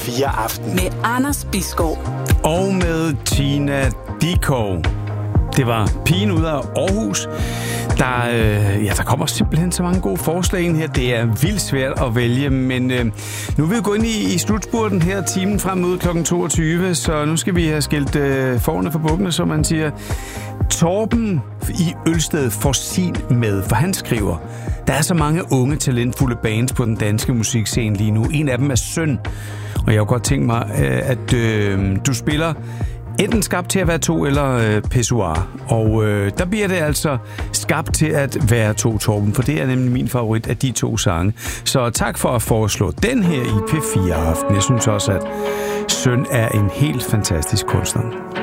P4 Aften. Med Anders Bisgaard. Og med Tina Dickow. Det var pigen ud af Aarhus. Der kommer simpelthen så mange gode forslag ind her. Det er vildt svært at vælge, men nu er vi jo gået ind i slutspurten her, timen frem mod kl. 22, så nu skal vi have skilt forne for bukkene, som man siger. Torben i Ølsted får sin med, for han skriver, der er så mange unge, talentfulde bands på den danske musikscene lige nu. En af dem er Søn, og jeg har godt tænkt mig, at du spiller enten Skabt til at være to eller Pissoir. Og der bliver det altså Skabt til at være to, Torben, for det er nemlig min favorit af de to sange. Så tak for at foreslå den her i P4 Aften. Jeg synes også, at Søn er en helt fantastisk kunstner.